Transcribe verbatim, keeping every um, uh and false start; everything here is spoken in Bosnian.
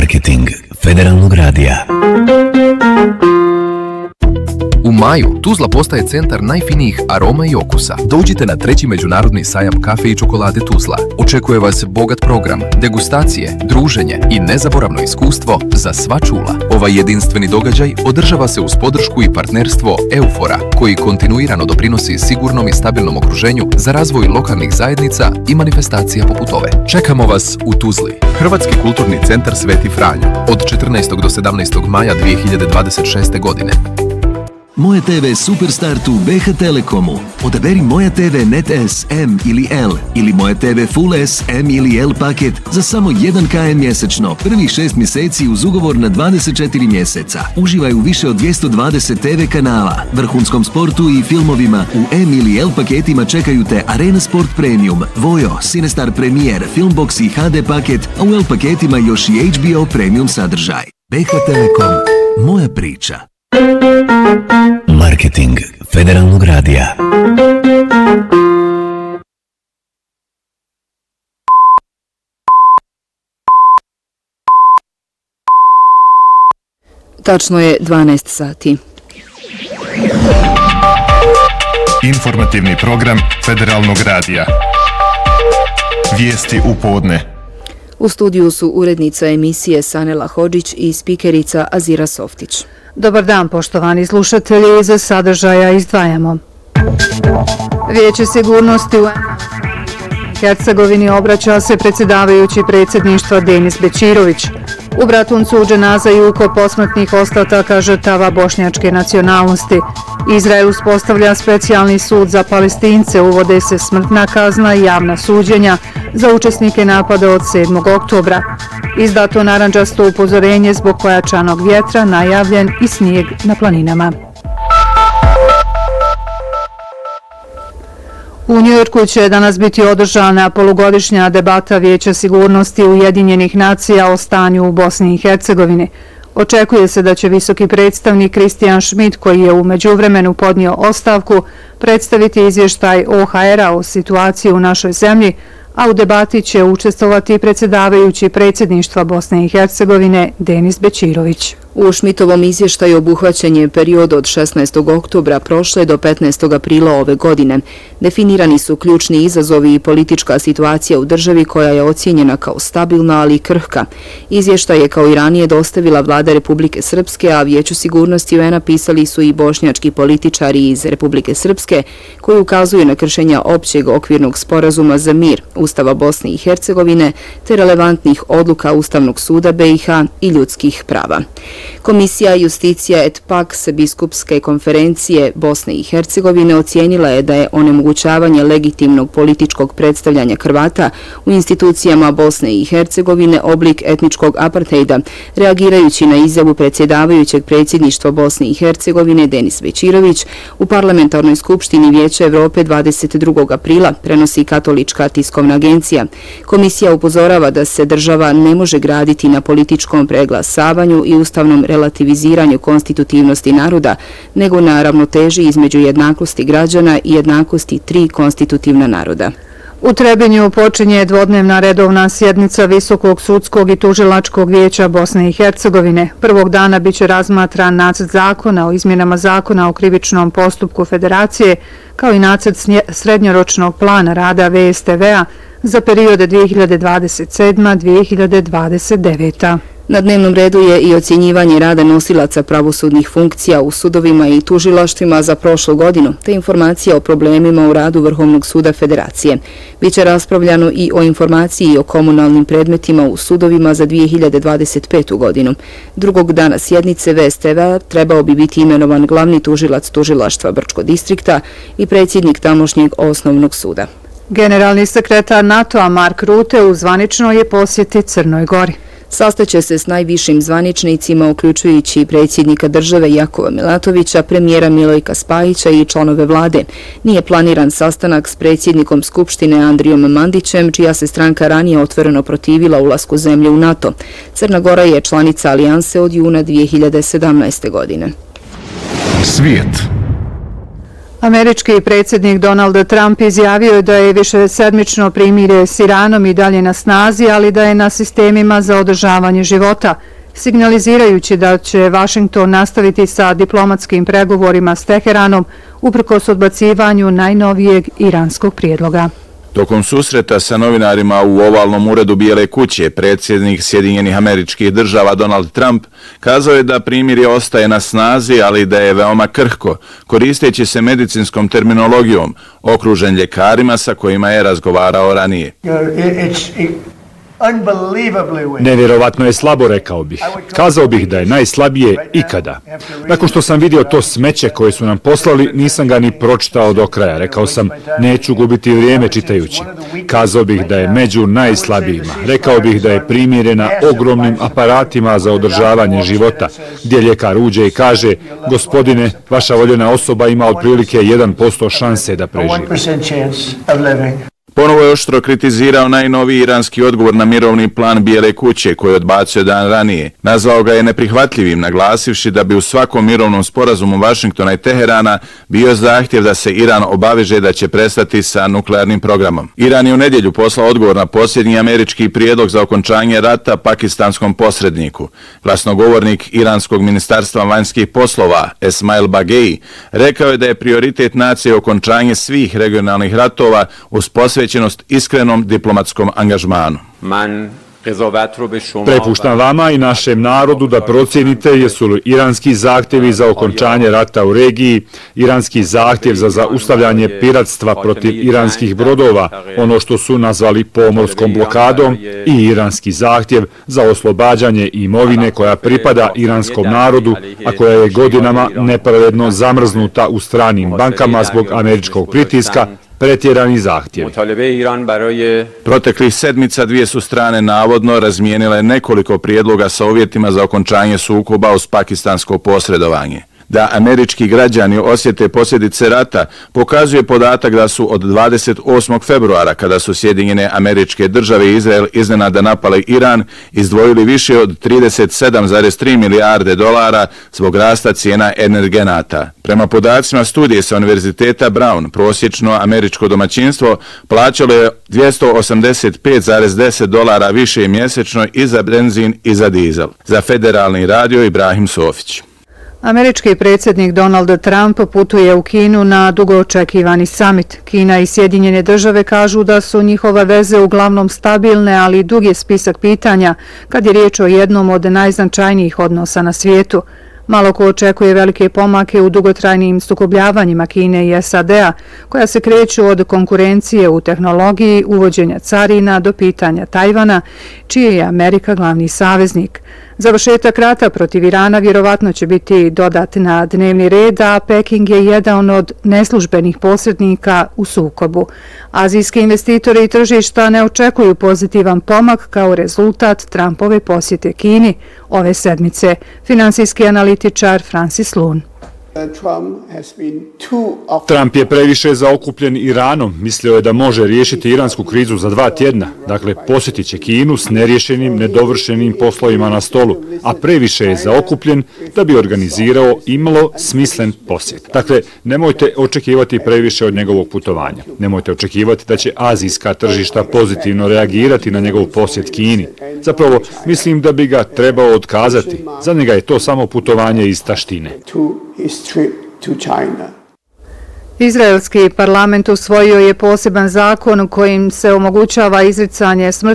Marketing Federalnog radija. U maju Tuzla postaje centar najfinijih aroma i okusa. Dođite na treći međunarodni sajam kafe i čokolade Tuzla. Očekuje vas bogat program, degustacije, druženje i nezaboravno iskustvo za sva čula. Ovaj jedinstveni događaj održava se uz podršku i partnerstvo Eufora, koji kontinuirano doprinosi sigurnom i stabilnom okruženju za razvoj lokalnih zajednica i manifestacija poput ove. Čekamo vas u Tuzli. Hrvatski kulturni centar Sveti Franjo od četrnaestog do sedamnaestog maja dvije hiljade dvadeset šeste. godine. Moja te ve Superstart u be ha Telekomu. Odaberi Moja te ve Net S, M ili L ili Moja te ve Full S, M ili L paket za samo jedan kilometar mjesečno, prvih šest mjeseci uz ugovor na dvadeset četiri mjeseca. Uživaj u više od dvjesto dvadeset te ve kanala, vrhunskom sportu i filmovima. U M ili L paketima čekaju te Arena Sport Premium, Vojo, Cinestar Premier, Filmbox i ha de paket, a u L paketima još i H B O Premium sadržaj. be ha Telekom, moja priča. Marketing Federalnog radija. Tačno je dvanaest sati. Informativni program Federalnog radija. Vijesti u podne. U studiju su urednica emisije Sanela Hodžić i spikerica Azira Softić. Dobar dan, poštovani slušatelji, za sadržaja izdvajamo. Vijeće sigurnosti u Hercegovini obraća se predsjedavajući predsjedništva Denis Bećirović. U Bratuncu dženaza i ukop posmrtnih ostataka žrtava bošnjačke nacionalnosti. Izrael uspostavlja specijalni sud za Palestince, uvode se smrtna kazna i javna suđenja za učesnike napada od sedmog oktobra. Izdato narandžasto upozorenje zbog pojačanog vjetra, najavljen i snijeg na planinama. U Njujorku će danas biti održana polugodišnja debata Vijeća sigurnosti Ujedinjenih nacija o stanju u Bosni i Hercegovini. Očekuje se da će visoki predstavnik Kristijan Schmidt, koji je u međuvremenu podnio ostavku, predstaviti izvještaj O H R-a o situaciji u našoj zemlji, a u debati će učestvovati predsjedavajući predsjedništva Bosne i Hercegovine Denis Bećirović. U Šmitovom izvještaju obuhvaćen je period od šesnaestog oktobra prošle do petnaestog aprila ove godine. Definirani su ključni izazovi i politička situacija u državi koja je ocijenjena kao stabilna, ali i krhka. Izvještaj je kao i ranije dostavila vlada Republike Srpske, a Vijeću sigurnosti U N-a pisali su i bošnjački političari iz Republike Srpske, koji ukazuju na kršenja općeg okvirnog sporazuma za mir, Ustava Bosne i Hercegovine, te relevantnih odluka Ustavnog suda B i H i ljudskih prava. Komisija Justicija et Pax Biskupske konferencije Bosne i Hercegovine ocijenila je da je onemogućavanje legitimnog političkog predstavljanja Hrvata u institucijama Bosne i Hercegovine oblik etničkog aparthejda, reagirajući na izjavu predsjedavajućeg predsjedništva Bosne i Hercegovine Denis Bećirović u Parlamentarnoj skupštini Vijeća Evrope dvadeset drugog aprila, prenosi Katolička tiskovna agencija. Komisija upozorava da se država ne može graditi na političkom preglasavanju i ustavnom relativiziranju konstitutivnosti naroda, nego na ravnoteži između jednakosti građana i jednakosti tri konstitutivna naroda. U Trebinju počinje dvodnevna redovna sjednica Visokog sudskog i tužilačkog vijeća Bosne i Hercegovine. Prvog dana biće razmatran nacrt zakona o izmjenama zakona o krivičnom postupku Federacije, kao i nacrt srednjoročnog plana rada V S T V-a za periode dvije hiljade dvadeset sedma do dvije hiljade dvadeset deveta. Na dnevnom redu je i ocjenjivanje rada nosilaca pravosudnih funkcija u sudovima i tužilaštvima za prošlu godinu, te informacija o problemima u radu Vrhovnog suda Federacije. Biće raspravljano i o informaciji o komunalnim predmetima u sudovima za dvije hiljade dvadeset petu. godinu. Drugog dana sjednice V S T V-a trebao bi biti imenovan glavni tužilac tužilaštva Brčko distrikta i predsjednik tamošnjeg osnovnog suda. Generalni sekretar NATO-a Mark Rutte u zvaničnoj je posjeti Crnoj Gori. Sastaće se s najvišim zvaničnicima, uključujući predsjednika države Jakova Milatovića, premijera Milojka Spajića i članove vlade. Nije planiran sastanak s predsjednikom Skupštine Andrijom Mandićem, čija se stranka ranije otvoreno protivila ulasku zemlje u NATO. Crna Gora je članica alijanse od juna dvije hiljade sedamnaeste. godine. Svijet. Američki predsjednik Donald Trump izjavio je da je višesedmično primirje s Iranom i dalje na snazi, ali da je na sistemima za održavanje života, signalizirajući da će Vašington nastaviti sa diplomatskim pregovorima s Teheranom uprkos odbacivanju najnovijeg iranskog prijedloga. Tokom susreta sa novinarima u ovalnom uredu Bijele kuće, predsjednik Sjedinjenih Američkih Država Donald Trump kazao je da primirje ostaje na snazi, ali da je veoma krhko, koristeći se medicinskom terminologijom, okružen ljekarima sa kojima je razgovarao ranije. Nevjerovatno je slabo, rekao bih. Kazao bih da je najslabije ikada. Nakon što sam vidio to smeće koje su nam poslali, nisam ga ni pročitao do kraja. Rekao sam, neću gubiti vrijeme čitajući. Kazao bih da je među najslabijima. Rekao bih da je primirjena ogromnim aparatima za održavanje života, gdje ljekar uđe i kaže, gospodine, vaša voljena osoba ima otprilike jedan posto šanse da preživi. Ponovo je oštro kritizirao najnoviji iranski odgovor na mirovni plan Bijele kuće koji je odbacio dan ranije. Nazvao ga je neprihvatljivim, naglasivši da bi u svakom mirovnom sporazumu Vašingtona i Teherana bio zahtjev da se Iran obaveže da će prestati sa nuklearnim programom. Iran je u nedjelju poslao odgovor na posljednji američki prijedlog za okončanje rata pakistanskom posredniku. Glasnogovornik Iranskog ministarstva vanjskih poslova Esmail Bagei rekao je da je prioritet nacije okončanje svih regionalnih ratova uz posvećenost iskrenom diplomatskom angažmanu. Prepuštam vama i našem narodu da procijenite jesu li iranski zahtjevi za okončanje rata u regiji, iranski zahtjev za zaustavljanje piratstva protiv iranskih brodova, ono što su nazvali pomorskom blokadom, i iranski zahtjev za oslobađanje imovine koja pripada iranskom narodu, a koja je godinama nepravedno zamrznuta u stranim bankama zbog američkog pritiska, pretjerani zahtjevi. Proteklih sedmica dvije su strane navodno razmijenile nekoliko prijedloga sa uvjetima za okončanje sukoba uz pakistansko posredovanje. Da američki građani osjete posljedice rata pokazuje podatak da su od dvadeset osmog februara, kada su Sjedinjene Američke Države i Izrael iznenada napali Iran, izdvojili više od trideset sedam zarez tri milijarde dolara zbog rasta cijena energenata. Prema podacima studije sa Univerziteta Brown, prosječno američko domaćinstvo plaćalo je dvjesto osamdeset pet zarez deset dolara više mjesečno i za benzin i za dizel. Za Federalni radio Ibrahim Sofić. Američki predsjednik Donald Trump putuje u Kinu na dugo očekivani summit. Kina i Sjedinjene Države kažu da su njihove veze uglavnom stabilne, ali dug je spisak pitanja kad je riječ o jednom od najznačajnijih odnosa na svijetu. Malo ko očekuje velike pomake u dugotrajnim sukobljavanjima Kine i S A D-a, koja se kreću od konkurencije u tehnologiji, uvođenja carina do pitanja Tajvana, čiji je Amerika glavni saveznik. Završetak rata protiv Irana vjerovatno će biti dodat na dnevni red, a Peking je jedan od neslužbenih posrednika u sukobu. Azijski investitori i tržišta ne očekuju pozitivan pomak kao rezultat Trumpove posjete Kini ove sedmice. Finansijski analitičar Francis Lun. Trump je previše zaokupljen Iranom, mislio je da može riješiti iransku krizu za dva tjedna, dakle posjetit će Kinu s neriješenim, nedovršenim poslovima na stolu, a previše je zaokupljen da bi organizirao imalo smislen posjet. Dakle, nemojte očekivati previše od njegovog putovanja, nemojte očekivati da će azijska tržišta pozitivno reagirati na njegov posjet Kini. Zapravo, mislim da bi ga trebao otkazati, za njega je to samo putovanje iz taštine. Izraelski parlament usvojio je poseban zakon kojim se omogućava izricanje smrtne